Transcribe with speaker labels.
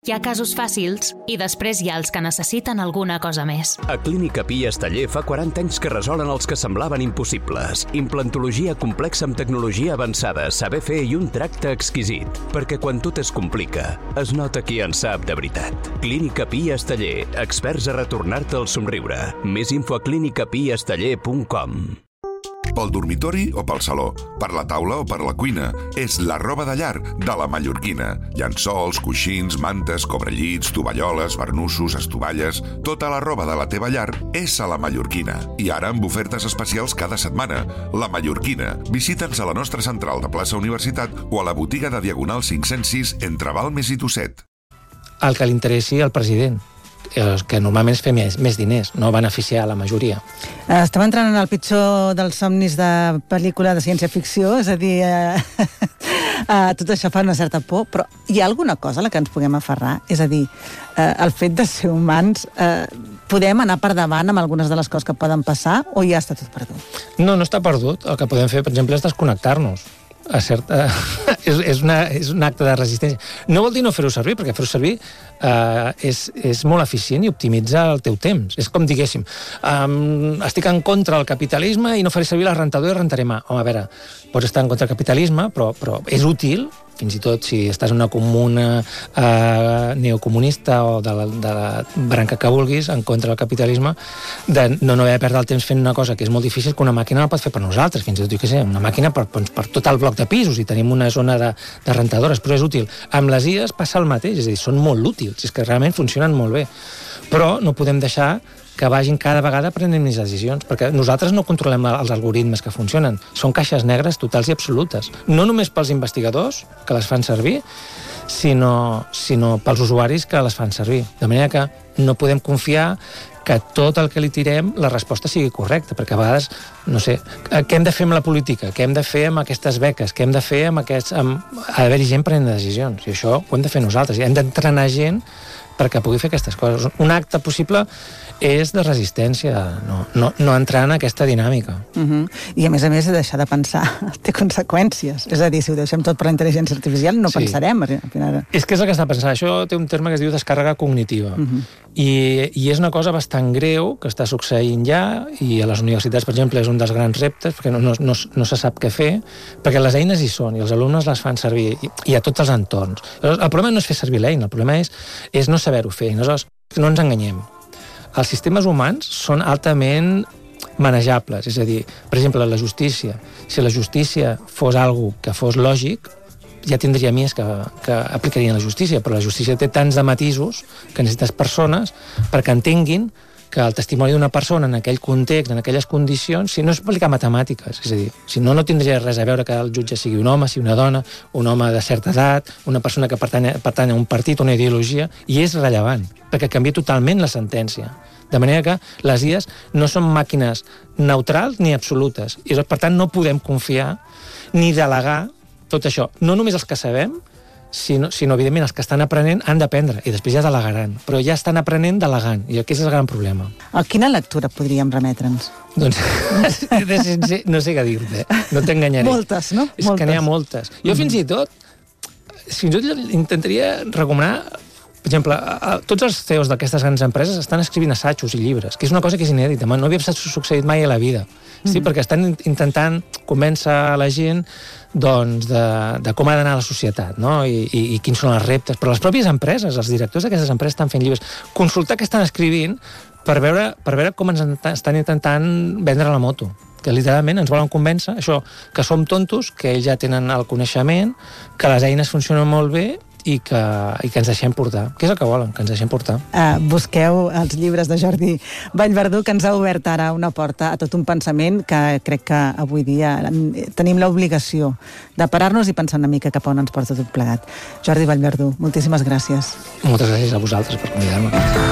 Speaker 1: Hi ha casos fàcils i després hi ha els que necessiten alguna cosa més.
Speaker 2: A Clínica Pi Esteller fa 40 anys que resolen els que semblaven impossibles. Implantologia complexa amb tecnologia avançada, saber fer i un tracte exquisit. Perquè quan tot es complica, es nota qui en sap de veritat. Clínica Pi Esteller, experts a retornar-te el somriure. Més info a clinicapiesteller.com.
Speaker 3: Pel dormitori o pel saló, per la taula o per la cuina. És la roba de llar de La Mallorquina. Llençols, coixins, mantes, cobrellits, tovalloles, barnussos, estovalles... Tota la roba de la teva llar és a La Mallorquina. I ara amb ofertes especials cada setmana. La Mallorquina. Visita'ns a la nostra central de plaça Universitat o a la botiga de Diagonal 506 entre Balmes i Tosset.
Speaker 4: El que li interessi al president, que normalment és fer més diners, no beneficiar la majoria.
Speaker 5: Estem entrant en el pitjor dels somnis de pel·lícula de ciència-ficció, és a dir, tot això fa una certa por, però hi ha alguna cosa a la que ens puguem aferrar? És a dir, el fet de ser humans, podem anar per davant amb algunes de les coses que poden passar o ja està tot perdut?
Speaker 4: No està perdut. El que podem fer, per exemple, és desconnectar-nos. És un acte de resistència. No vol dir no fer-ho servir, perquè fer-ho servir és molt eficient i optimitza el teu temps. És com diguéssim, estic en contra del capitalisme i no faré servir la rentadora i rentaré mà. Home, a veure, pots estar en contra del capitalisme, però és útil, fins i tot si estàs en una comuna neocomunista o de la branca que vulguis, en contra del capitalisme, de no haver de perdre el temps fent una cosa que és molt difícil, que una màquina la pot fer per nosaltres, fins i tot, jo què sé, una màquina per tot el bloc de pisos, i tenim una zona de rentadores, però és útil. Amb les IAs passa el mateix, és a dir, són molt útils, és que realment funcionen molt bé. Però no podem deixar que vagin cada vegada prenent més decisions, perquè nosaltres no controlem els algoritmes que funcionen. Són caixes negres totals i absolutes. No només pels investigadors que les fan servir, sinó pels usuaris que les fan servir. De manera que no podem confiar que tot el que li tirem, la resposta sigui correcta, perquè a vegades, no sé, què hem de fer amb la política? Què hem de fer amb aquestes beques? Què hem de fer amb haver-hi gent prenent decisions? I això ho hem de fer nosaltres. I hem d'entrenar gent perquè pugui fer aquestes coses. Un acte possible és de resistència, no entrar en aquesta dinàmica.
Speaker 5: I a més, deixar de pensar té conseqüències. És a dir, si ho deixem tot per la intel·ligència artificial, no pensarem.
Speaker 4: És que és el que està pensant. Això té un terme que es diu descàrrega cognitiva. I és una cosa bastant greu que està succeint ja, i a les universitats, per exemple, és un dels grans reptes, perquè no se sap què fer, perquè les eines hi són, i els alumnes les fan servir, i a tots els entorns. El problema no és fer servir l'eina, el problema és no saber-ho fer. Aleshores, no ens enganyem. Els sistemes humans són altament manejables, és a dir, per exemple, la justícia. Si la justícia fos algo que fos lògic, ja tindria més que aplicarien la justícia, però la justícia té tants de matisos que necessites persones perquè entenguin que el testimoni d'una persona en aquell context, en aquelles condicions, si no és aplicar matemàtiques, és a dir, si no tindria res a veure que el jutge sigui un home, sigui una dona, un home de certa edat, una persona que pertany a un partit, una ideologia, i és rellevant, perquè canvia totalment la sentència. De manera que les IAs no són màquines neutrals ni absolutes, i per tant no podem confiar ni delegar tot això. No només els que sabem, sinó evidentment, els que estan aprenent han d'aprendre, i després ja delegaran, però ja estan aprenent delegant, i aquest és el gran problema.
Speaker 5: A quina lectura podríem remetre'ns?
Speaker 4: Doncs no sé què dir-te, no t'enganyaré.
Speaker 5: Moltes, no?
Speaker 4: És que n'hi ha moltes. Jo fins i tot intentaria recomanar, per exemple, tots els CEOs d'aquestes grans empreses estan escrivint assajos i llibres, que és una cosa que és inèdita, no havia succeït mai a la vida. Sí, perquè estan intentant convèncer la gent de com ha d'anar la societat, no? I quins són els reptes. Però les pròpies empreses, els directors d'aquestes empreses estan fent llibres. Consultar què estan escrivint per veure com ens estan intentant vendre la moto. Que literalment ens volen convèncer, això, que som tontos, que ells ja tenen el coneixement, que les eines funcionen molt bé i que ens deixem portar. Què és el que volen? Que ens deixem portar.
Speaker 5: Busqueu els llibres de Jordi Vallverdú, que ens ha obert ara una porta a tot un pensament que crec que avui dia tenim l'obligació de parar-nos i pensar una mica cap a on ens porta tot plegat. Jordi Vallverdú, moltíssimes gràcies.
Speaker 4: Moltes gràcies a vosaltres per convidar-me.